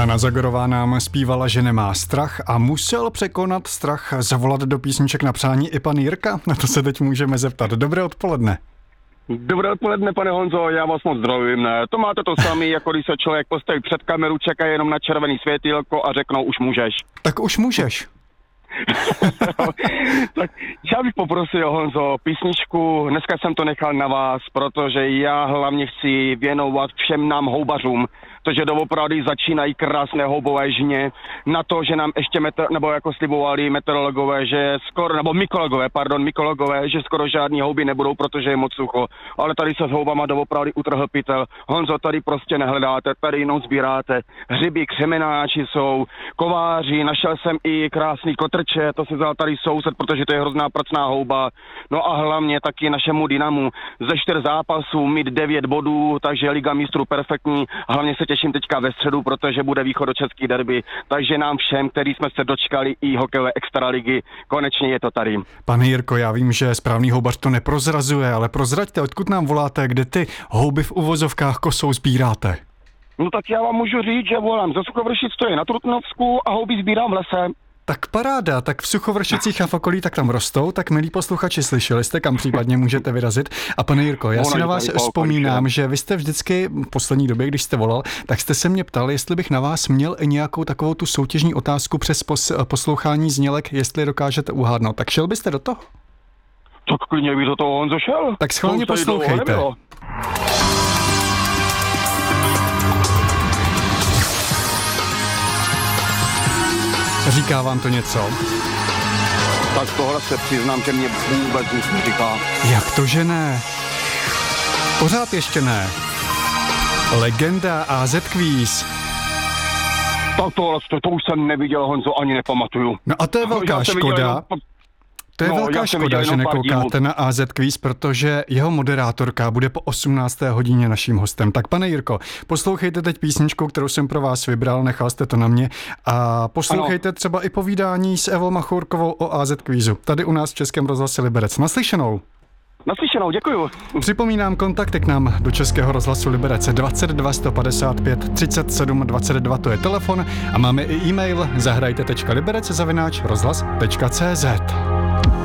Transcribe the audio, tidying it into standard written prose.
Anna Zagorová nám zpívala, že nemá strach a musel překonat strach zavolat do písniček na přání i pan Jirka. Na to se teď můžeme zeptat. Dobré odpoledne. Dobré odpoledne, pane Honzo, já vás moc zdravím. Ne? To máte to samé, jako když se člověk postaví před kameru, čeká jenom na červený světýlko a řeknou, už můžeš. Tak už můžeš. Tak já bych poprosil, Honzo, písničku, dneska jsem to nechal na vás, protože já hlavně chci věnovat všem nám houbařům, protože doopravdy začínají krásné houbové žně, na to, že nám ještě nebo jako slibovali meteorologové, že skoro, nebo mykologové, že skoro žádný houby nebudou, protože je moc sucho. Ale tady se s houbama doopravdy utrhl pytel. Honzo, tady prostě nehledáte, tady jenom sbíráte. Hřiby, křemenáči jsou, kováři, našel jsem i krásný kotrče, to se vzal tady soused, protože to je hrozná pracná houba. No a hlavně taky našemu Dynamu ze 4 zápasů mít 9 bodů, takže Liga mistrů perfektní. Hlavně se těším teďka ve středu, protože bude východočeský derby, takže nám všem, kteří jsme se dočkali i hokejové extraligy, konečně je to tady. Pane Jirko, já vím, že správný houbař to neprozrazuje, ale prozraďte, odkud nám voláte, kde ty houby v uvozovkách kosou sbíráte? No tak já vám můžu říct, že volám ze Suchovršic, to je na Trutnovsku, a houby sbírám v lese. Tak paráda, tak v Suchovršicích a v okolí tak tam rostou, tak milí posluchači, slyšeli jste, kam případně můžete vyrazit. A pane Jirko, já si na vás vzpomínám, že vy jste vždycky v poslední době, když jste volal, tak jste se mě ptal, jestli bych na vás měl i nějakou takovou tu soutěžní otázku přes poslouchání znělek, jestli dokážete uhádnout. Tak šel byste do toho? Tak klidně by do toho, Honzo, šel. Tak schválně poslouchejte. Říká vám to něco? Tak tohle se přiznám, že mě vůbec nic neříká. Jak to, že ne? Pořád ještě ne. Legenda AZ Quiz. Tak tohle, to už jsem neviděl, Honzo, ani nepamatuju. No a to je velká škoda. To je velká škoda, že nekoukáte na AZ Quiz, protože jeho moderátorka bude po 18. hodině naším hostem. Tak pane Jirko, poslouchejte teď písničku, kterou jsem pro vás vybral, nechal jste to na mě, a poslouchejte třeba i povídání s Evou Machůrkovou o AZ Quizu. Tady u nás v Českém rozhlase Liberec. Naslyšenou. Naslyšenou, děkuju. Připomínám kontakty k nám do Českého rozhlasu Liberec 22 155 37 22, to je telefon, a máme i e-mail zahrajte.liberec@rozhlas.cz.